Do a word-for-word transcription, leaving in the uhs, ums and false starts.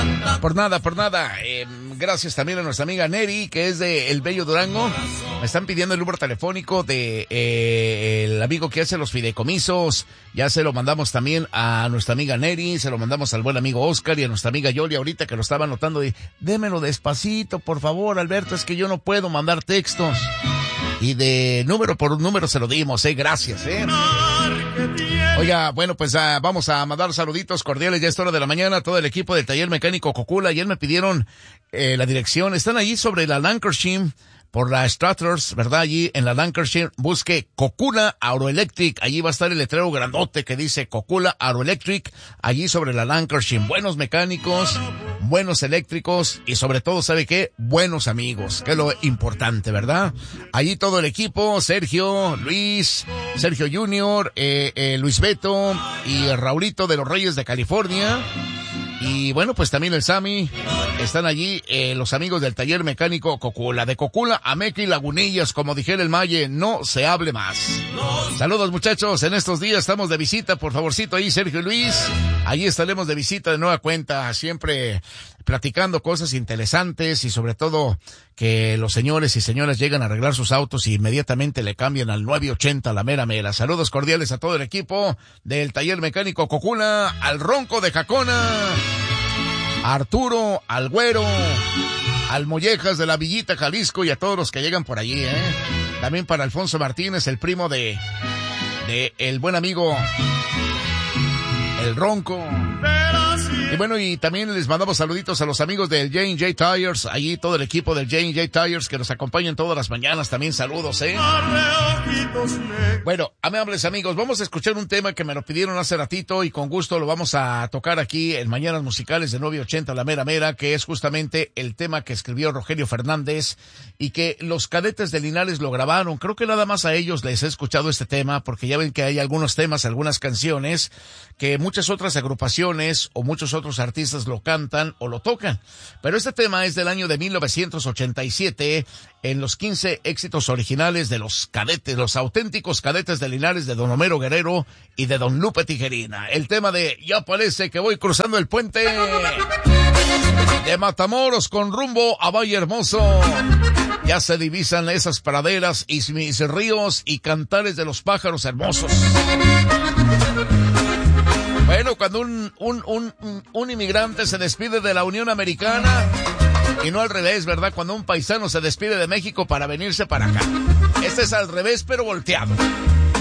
Por nada, por nada. Eh, gracias también a nuestra amiga Neri, que es de El Bello Durango. Me están pidiendo el número telefónico de eh, el amigo que hace los fideicomisos. Ya se lo mandamos también a nuestra amiga Neri, se lo mandamos al buen amigo Oscar y a nuestra amiga Yoli ahorita que lo estaba anotando. Y, démelo despacito, por favor, Alberto, es que yo no puedo mandar textos. Y de número por número se lo dimos, eh, gracias, eh. Oiga, bueno, pues uh, vamos a mandar saluditos cordiales, ya es hora de la mañana, todo el equipo del taller mecánico Cocula. Ayer me pidieron eh, la dirección, están allí sobre la Lancashire, por la Strathers, ¿verdad? Allí en la Lancashire, busque Cocula Aeroelectric, allí va a estar el letrero grandote que dice Cocula Aeroelectric, allí sobre la Lancashire. Buenos mecánicos, buenos eléctricos y sobre todo, ¿sabe qué? Buenos amigos, que es lo importante, ¿verdad? Allí todo el equipo, Sergio, Luis, Sergio Junior, eh, eh, Luis Beto y Raulito de los Reyes de California. Y bueno, pues también el Sammy, están allí eh, los amigos del taller mecánico Cocula. De Cocula a Meca y Lagunillas, como dijera el Maye, no se hable más. Saludos muchachos, en estos días estamos de visita, por favorcito ahí Sergio y Luis. Allí estaremos de visita de nueva cuenta, siempre platicando cosas interesantes y sobre todo que los señores y señoras llegan a arreglar sus autos y inmediatamente le cambian al nueve ochenta la mera mera. Saludos cordiales a todo el equipo del taller mecánico Cocula, al Ronco de Jacona, a Arturo, al Güero, al Mollejas de la Villita, Jalisco y a todos los que llegan por allí, eh. También para Alfonso Martínez, el primo de, de el buen amigo, el Ronco. Y bueno, y también les mandamos saluditos a los amigos del J and J Tires, allí todo el equipo del J and J Tires que nos acompañan todas las mañanas, también saludos, eh. Bueno, amables amigos, vamos a escuchar un tema que me lo pidieron hace ratito y con gusto lo vamos a tocar aquí en Mañanas Musicales de nueve ochenta La Mera Mera, que es justamente el tema que escribió Rogelio Fernández y que los Cadetes de Linares lo grabaron. Creo que nada más a ellos les he escuchado este tema, porque ya ven que hay algunos temas, algunas canciones que muchas otras agrupaciones o muchos otros artistas lo cantan o lo tocan. Pero este tema es del año de mil novecientos ochenta y siete, en los quince éxitos originales de los Cadetes, los auténticos Cadetes de Linares de don Homero Guerrero y de don Lupe Tijerina. El tema de Ya parece que voy cruzando el puente de Matamoros con rumbo a Valle Hermoso. Ya se divisan esas praderas y mis ríos y cantares de los pájaros hermosos. Bueno, cuando un, un, un, un inmigrante se despide de la Unión Americana, y no al revés, ¿verdad? Cuando un paisano se despide de México para venirse para acá. Este es al revés, pero volteado.